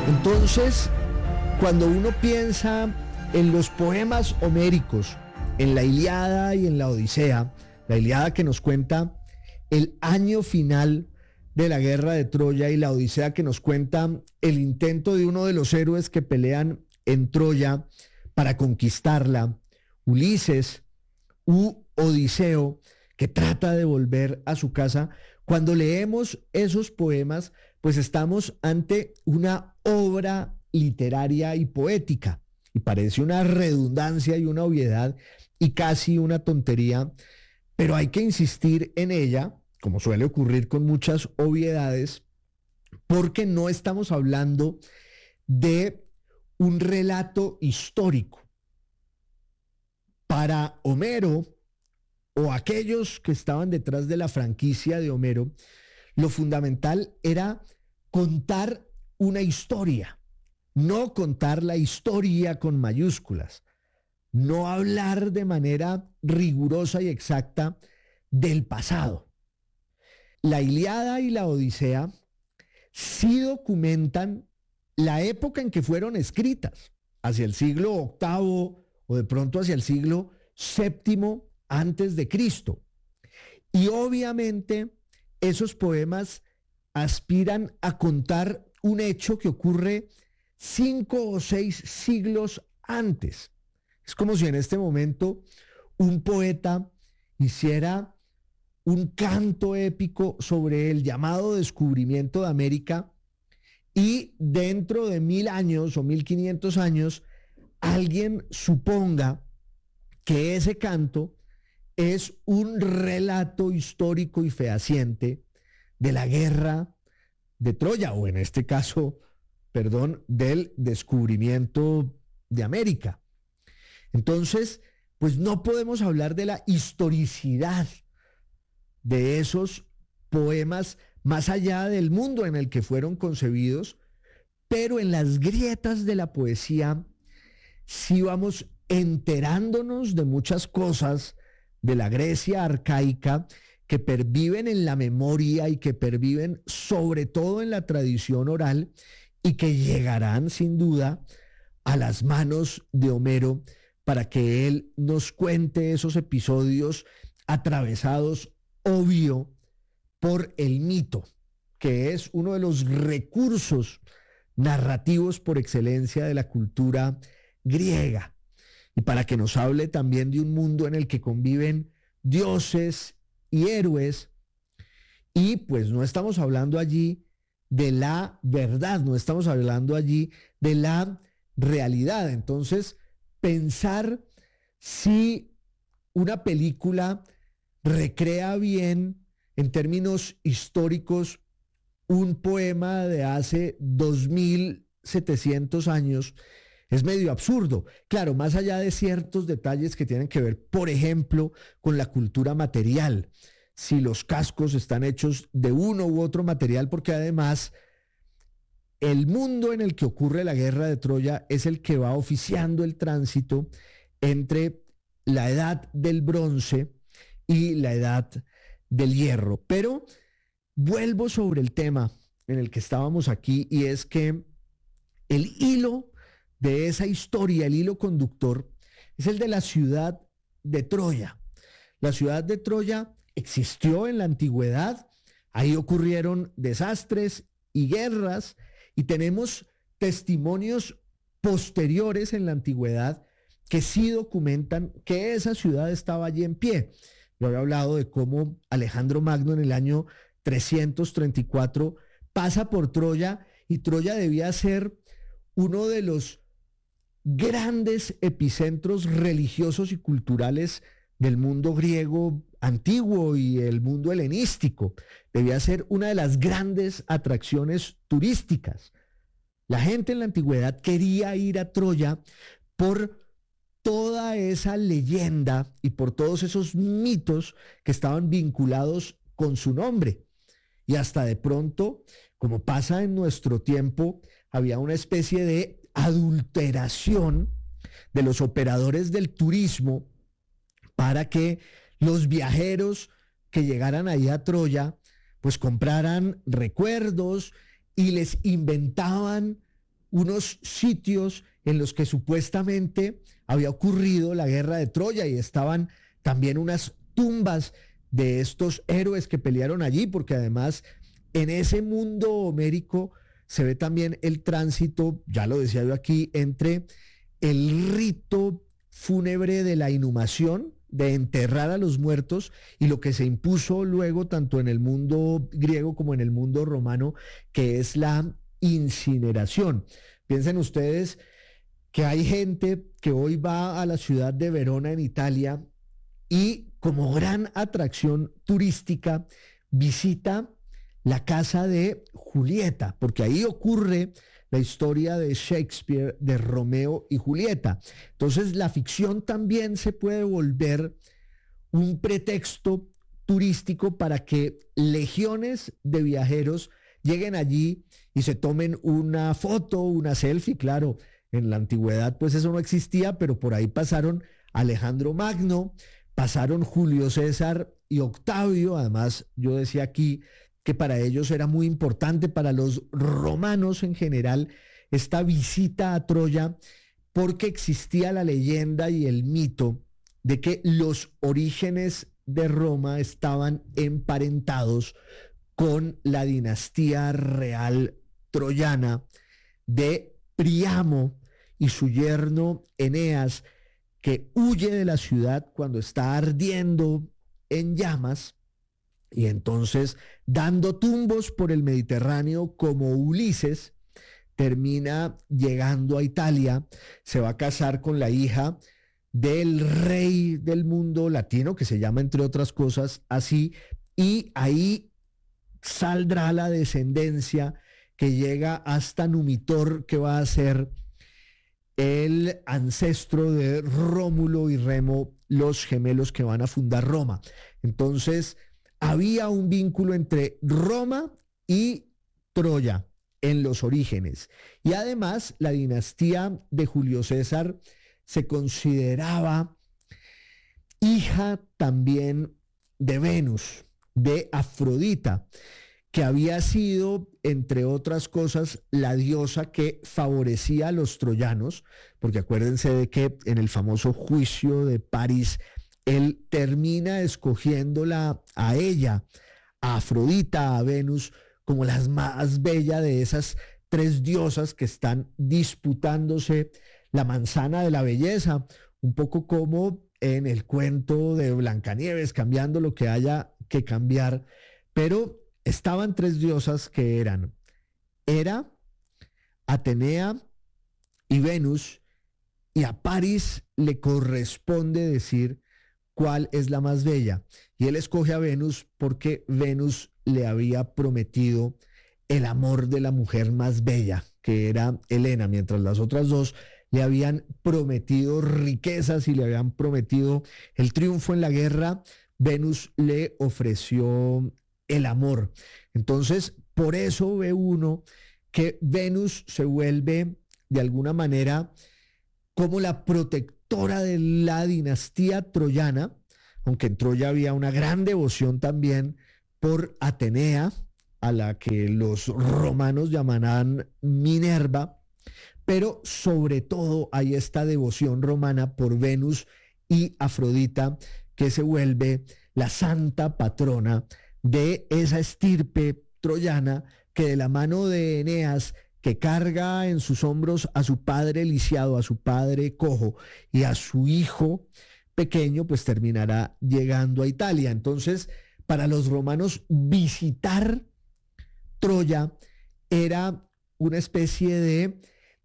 Entonces, cuando uno piensa en los poemas homéricos, en la Ilíada y en la Odisea, la Ilíada que nos cuenta el año final de la guerra de Troya y la Odisea que nos cuenta el intento de uno de los héroes que pelean en Troya para conquistarla, Ulises u Odiseo, que trata de volver a su casa. Cuando leemos esos poemas, pues estamos ante una obra literaria y poética, y parece una redundancia y una obviedad y casi una tontería, pero hay que insistir en ella, como suele ocurrir con muchas obviedades, porque no estamos hablando de un relato histórico. Para Homero, o aquellos que estaban detrás de la franquicia de Homero, lo fundamental era contar una historia, no contar la historia con mayúsculas, no hablar de manera rigurosa y exacta del pasado. La Ilíada y la Odisea sí documentan la época en que fueron escritas, hacia el siglo VIII o de pronto hacia el siglo VII antes de Cristo. Y obviamente esos poemas aspiran a contar un hecho que ocurre 5 o 6 siglos antes. Es como si en este momento un poeta hiciera un canto épico sobre el llamado descubrimiento de América y dentro de 1000 años o 1500 años alguien suponga que ese canto es un relato histórico y fehaciente de la guerra de Troya, o en este caso, perdón, del descubrimiento de América. Entonces, pues no podemos hablar de la historicidad de esos poemas más allá del mundo en el que fueron concebidos, pero en las grietas de la poesía sí vamos enterándonos de muchas cosas de la Grecia arcaica que perviven en la memoria y que perviven sobre todo en la tradición oral y que llegarán sin duda a las manos de Homero para que él nos cuente esos episodios atravesados, obvio, por el mito, que es uno de los recursos narrativos por excelencia de la cultura griega, y para que nos hable también de un mundo en el que conviven dioses y héroes, y pues no estamos hablando allí de la verdad, no estamos hablando allí de la realidad. Entonces, pensar si una película recrea bien en términos históricos un poema de hace 2700 años es medio absurdo. Claro, más allá de ciertos detalles que tienen que ver, por ejemplo, con la cultura material, si los cascos están hechos de uno u otro material, porque además el mundo en el que ocurre la guerra de Troya es el que va oficiando el tránsito entre la edad del bronce y la edad del hierro. Pero vuelvo sobre el tema en el que estábamos aquí, y es que el hilo de esa historia, el hilo conductor, es el de la ciudad de Troya. La ciudad de Troya existió en la antigüedad, ahí ocurrieron desastres y guerras, y tenemos testimonios posteriores en la antigüedad que sí documentan que esa ciudad estaba allí en pie. Yo había hablado de cómo Alejandro Magno en el año 334 pasa por Troya, y Troya debía ser uno de los grandes epicentros religiosos y culturales del mundo griego antiguo y el mundo helenístico. Debía ser una de las grandes atracciones turísticas. La gente en la antigüedad quería ir a Troya por toda esa leyenda y por todos esos mitos que estaban vinculados con su nombre. Y hasta de pronto, como pasa en nuestro tiempo, había una especie de adulteración de los operadores del turismo para que los viajeros que llegaran ahí a Troya pues compraran recuerdos y les inventaban unos sitios en los que supuestamente había ocurrido la guerra de Troya y estaban también unas tumbas de estos héroes que pelearon allí, porque además en ese mundo homérico se ve también el tránsito, ya lo decía yo aquí, entre el rito fúnebre de la inhumación, de enterrar a los muertos, y lo que se impuso luego tanto en el mundo griego como en el mundo romano, que es la incineración. Piensen ustedes que hay gente que hoy va a la ciudad de Verona en Italia y como gran atracción turística visita la casa de Julieta, porque ahí ocurre la historia de Shakespeare, de Romeo y Julieta. Entonces la ficción también se puede volver un pretexto turístico para que legiones de viajeros lleguen allí y se tomen una foto, una selfie. Claro, en la antigüedad pues eso no existía, pero por ahí pasaron Alejandro Magno, pasaron Julio César y Octavio. Además, yo decía aquí que para ellos era muy importante, para los romanos en general, esta visita a Troya, porque existía la leyenda y el mito de que los orígenes de Roma estaban emparentados con la dinastía real troyana de Príamo y su yerno Eneas, que huye de la ciudad cuando está ardiendo en llamas, y entonces, dando tumbos por el Mediterráneo como Ulises, termina llegando a Italia, se va a casar con la hija del rey del mundo latino, que se llama entre otras cosas así, y ahí saldrá la descendencia que llega hasta Numitor, que va a ser el ancestro de Rómulo y Remo, los gemelos que van a fundar Roma. Entonces, había un vínculo entre Roma y Troya en los orígenes. Y además, la dinastía de Julio César se consideraba hija también de Venus, de Afrodita, que había sido, entre otras cosas, la diosa que favorecía a los troyanos, porque acuérdense de que en el famoso juicio de París, él termina escogiéndola a ella, a Afrodita, a Venus, como la más bella de esas tres diosas que están disputándose la manzana de la belleza, un poco como en el cuento de Blancanieves, cambiando lo que haya que cambiar, pero estaban tres diosas que eran Hera, Atenea y Venus, y a París le corresponde decir cuál es la más bella. Y él escoge a Venus porque Venus le había prometido el amor de la mujer más bella, que era Helena, mientras las otras dos le habían prometido riquezas y le habían prometido el triunfo en la guerra. Venus le ofreció el amor. Entonces, por eso ve uno que Venus se vuelve de alguna manera como la protectora de la dinastía troyana, aunque en Troya había una gran devoción también por Atenea, a la que los romanos llamaban Minerva, pero sobre todo hay esta devoción romana por Venus y Afrodita, que se vuelve la santa patrona de esa estirpe troyana que de la mano de Eneas, que carga en sus hombros a su padre lisiado, a su padre cojo y a su hijo pequeño, pues terminará llegando a Italia. Entonces, para los romanos, visitar Troya era una especie de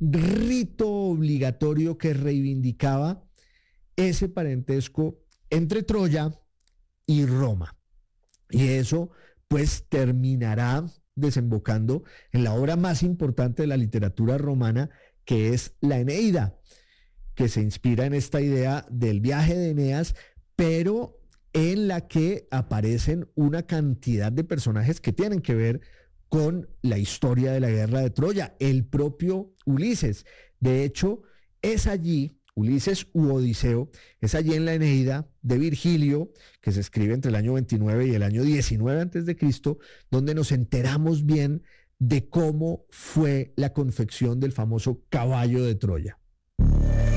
rito obligatorio que reivindicaba ese parentesco entre Troya y Roma. Y eso pues terminará desembocando en la obra más importante de la literatura romana, que es la Eneida, que se inspira en esta idea del viaje de Eneas, pero en la que aparecen una cantidad de personajes que tienen que ver con la historia de la guerra de Troya, el propio Ulises. De hecho, es allí, Ulises u Odiseo, es allí en la Eneida de Virgilio, que se escribe entre el año 29 y el año 19 a.C., donde nos enteramos bien de cómo fue la confección del famoso caballo de Troya.